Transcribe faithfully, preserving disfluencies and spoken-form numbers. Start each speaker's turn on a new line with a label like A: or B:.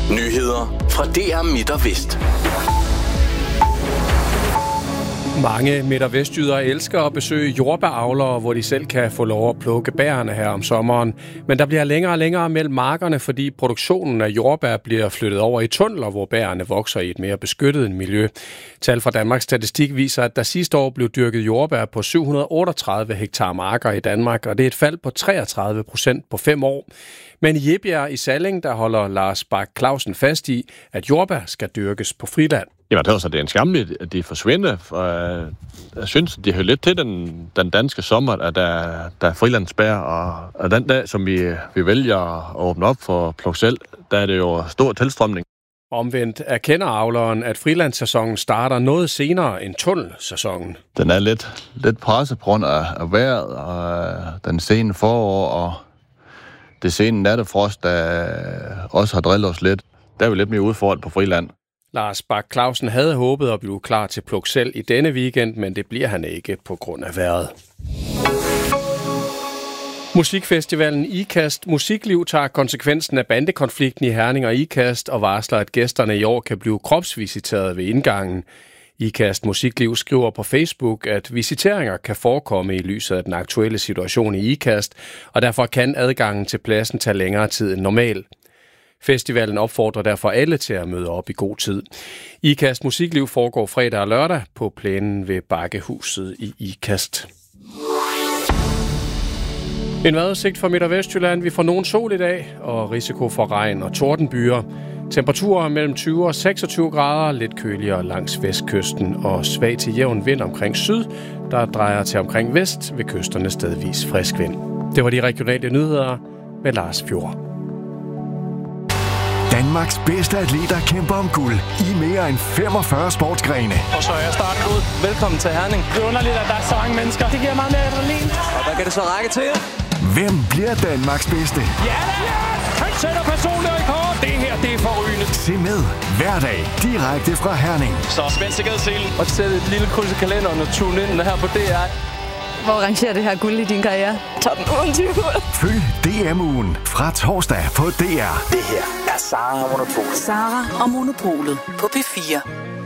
A: Nyheder fra D R Midt og Vest.
B: Mange midt- og vestjyder elsker at besøge jordbæravlere, hvor de selv kan få lov at plukke bærene her om sommeren. Men der bliver længere og længere mellem markerne, fordi produktionen af jordbær bliver flyttet over i tunneler, hvor bærene vokser i et mere beskyttet miljø. Tal fra Danmarks Statistik viser, at der sidste år blev dyrket jordbær på syv hundrede og otteogtredive hektar marker i Danmark, og det er et fald på treogtredive procent på fem år. Men i Jebjerg i Salling, der holder Lars Bak Clausen fast i, at jordbær skal dyrkes på friland.
C: Jamen, det er også det er en skamligt, at de forsvinder. For, jeg synes, de hører lidt til den, den danske sommer, at der, der er frilandsbær. Og, og den dag, som vi, vi vælger at åbne op for pluk selv, der er det jo stor tilstrømning.
B: Omvendt erkender avleren, at frilandssæsonen starter noget senere end tunnelsæsonen.
D: Den er lidt, lidt presset på grund af, af vejret og den sene forår og det sene nattefrost, der også har drillet os lidt. Der er jo lidt mere udfordret på friland.
B: Lars Bak Clausen havde håbet at blive klar til pluk selv i denne weekend, men det bliver han ikke på grund af vejret. Musikfestivalen IKAST Musikliv tager konsekvensen af bandekonflikten i Herning og IKAST og varsler, at gæsterne i år kan blive kropsvisiteret ved indgangen. IKAST Musikliv skriver på Facebook, at visiteringer kan forekomme i lyset af den aktuelle situation i IKAST, og derfor kan adgangen til pladsen tage længere tid end normalt. Festivalen opfordrer derfor alle til at møde op i god tid. IKAST Musikliv foregår fredag og lørdag på plænen ved Bakkehuset i IKAST. En vejrudsigt for Midt- og Vestjylland. Vi får nogen sol i dag og risiko for regn og tordenbyer. Temperaturer mellem tyve og seksogtyve grader, lidt køligere langs vestkysten og svag til jævn vind omkring syd, der drejer til omkring vest ved kysterne stedvis frisk vind. Det var de regionale nyheder med Lars Fjord.
E: Danmarks bedste atleter kæmper om guld i mere end femogfyrre sportsgrene.
F: Og så er starten ud. Velkommen til Herning. Det er underligt, at der er så mange mennesker. Det giver meget mere adrenalin. Og hvad kan det så række til?
E: Hvem bliver Danmarks bedste?
F: Ja, da! Han sætter personlig rekord. Det her, det er forrygende.
E: Se med hver dag direkte fra Herning.
F: Så spænd sikkerhedsselen. Og sæt et lille kryds i kalenderen og tune ind her på D R.
G: Hvor rangerer det her guld i din karriere? Top otteogtyve.
E: Følg D M-ugen fra torsdag på D R.
A: Det her er Sara og Monopolet.
H: Sara og Monopolet på P fire.